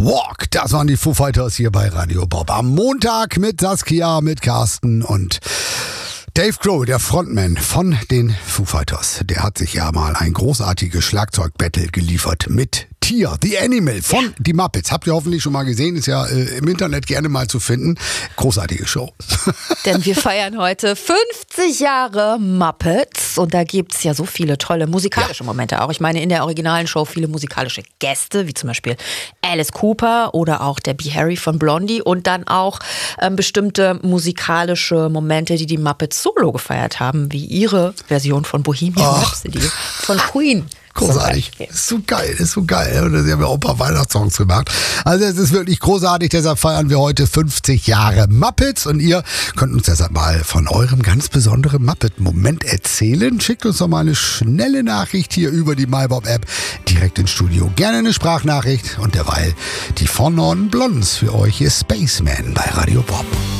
Walk, das waren die Foo Fighters hier bei Radio Bob. Am Montag mit Saskia, mit Carsten und Dave Grohl, der Frontman von den Foo Fighters. Der hat sich ja mal ein großartiges Schlagzeugbattle geliefert mit Tier, The Animal von die Muppets. Habt ihr hoffentlich schon mal gesehen, ist ja im Internet gerne mal zu finden. Großartige Show. Denn wir feiern heute 50 Jahre Muppets und da gibt es ja so viele tolle musikalische Momente auch. Ich meine, in der originalen Show viele musikalische Gäste, wie zum Beispiel Alice Cooper oder auch Debbie Harry von Blondie und dann auch bestimmte musikalische Momente, die die Muppets solo gefeiert haben, wie ihre Version von Bohemian Rhapsody von Queen. Großartig. Ist so geil. Und sie haben ja auch ein paar Weihnachtssongs gemacht. Also es ist wirklich großartig. Deshalb feiern wir heute 50 Jahre Muppets. Und ihr könnt uns deshalb mal von eurem ganz besonderen Muppet-Moment erzählen. Schickt uns doch mal eine schnelle Nachricht hier über die MyBob-App direkt ins Studio. Gerne eine Sprachnachricht. Und derweil die von Non Blondes für euch hier Spaceman bei Radio Bob.